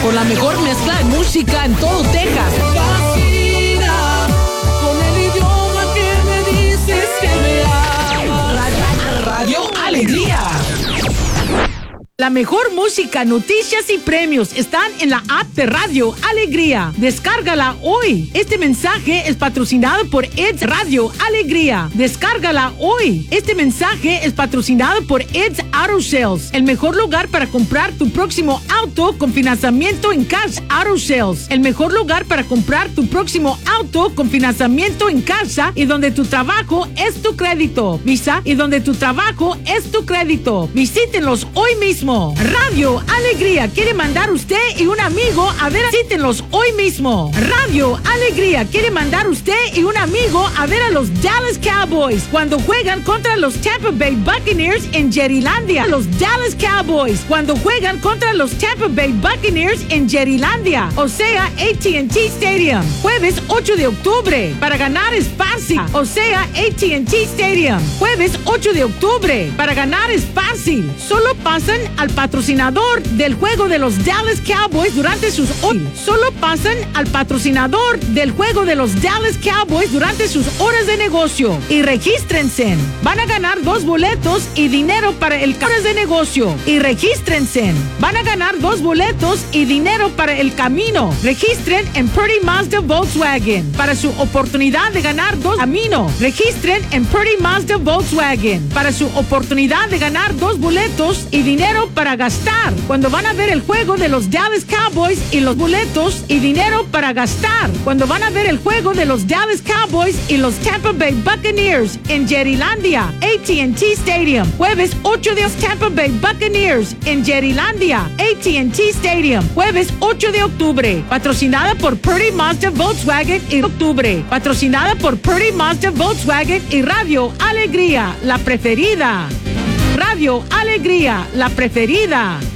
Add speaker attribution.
Speaker 1: con la mejor mezcla de música en todo Texas.
Speaker 2: Con el idioma que me dices que me amas.
Speaker 1: Radio Alegría. La mejor música, noticias y premios están en la app de Radio Alegría. Descárgala hoy. Este mensaje es patrocinado por Ed's Radio Alegría. Descárgala hoy. Este mensaje es patrocinado por Ed's Auto Sales. El mejor lugar para comprar tu próximo auto con financiamiento en casa. Auto Sales. El mejor lugar para comprar tu próximo auto con financiamiento en casa y donde tu trabajo es tu crédito. Visa y donde tu trabajo es tu crédito. Visítenlos hoy mismo. Radio Alegría quiere mandar usted y un amigo a ver. Visítenlos hoy mismo. Radio Alegría quiere mandar usted y un amigo a ver a los Dallas Cowboys cuando juegan contra los Tampa Bay Buccaneers en Jerrylandia. Los Dallas Cowboys cuando juegan contra los Tampa Bay Buccaneers en Jerrylandia, o sea, AT&T Stadium. Jueves 8 de octubre. Para ganar es fácil, o sea, AT&T Stadium. Jueves 8 de octubre. Para ganar es fácil. Solo pasan al patrocinador del juego de los Dallas Cowboys durante sus horas. Solo pasan al patrocinador del juego de los Dallas Cowboys durante sus horas de negocio y regístrense. Van a ganar 2 boletos y dinero para el horas de negocio y regístrense. Van a ganar 2 boletos y dinero para el camino. Registren en Purdy Mazda Volkswagen para su oportunidad de ganar 2 camino. Registren en Purdy Mazda Volkswagen para su oportunidad de ganar 2 boletos y dinero para gastar cuando van a ver el juego de los Dallas Cowboys y los boletos y dinero para gastar cuando van a ver el juego de los Dallas Cowboys y los Tampa Bay Buccaneers en Jerrylandia, AT&T Stadium. Jueves 8 de Tampa Bay Buccaneers en Jerrylandia, AT&T Stadium. Jueves 8 de octubre. Patrocinada por Purdy Mazda Volkswagen y octubre. Patrocinada por Purdy Mazda Volkswagen y Radio Alegría, la preferida. Radio Alegría, la preferida.